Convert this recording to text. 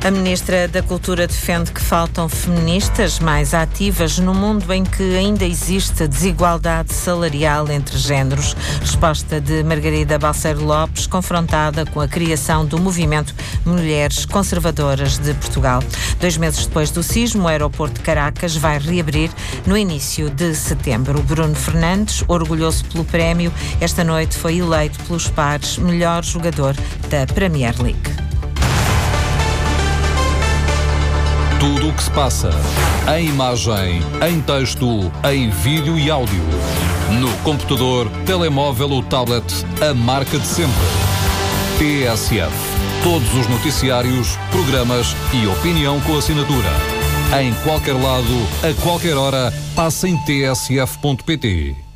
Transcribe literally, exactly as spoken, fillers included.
A Ministra da Cultura defende que faltam feministas mais ativas no mundo em que ainda existe desigualdade salarial entre géneros. Resposta de Margarida Balseiro Lopes, confrontada com a criação do movimento Mulheres Conservadoras de Portugal. Dois meses depois do sismo, o aeroporto de Caracas vai reabrir no início de setembro. Bruno Fernandes, orgulhoso pelo prémio, esta noite foi eleito pelos pares melhor jogador da Premier League. Tudo o que se passa, em imagem, em texto, em vídeo e áudio. No computador, telemóvel ou tablet, a marca de sempre. T S F. Todos os noticiários, programas e opinião com assinatura. Em qualquer lado, a qualquer hora, passa em t s f ponto p t.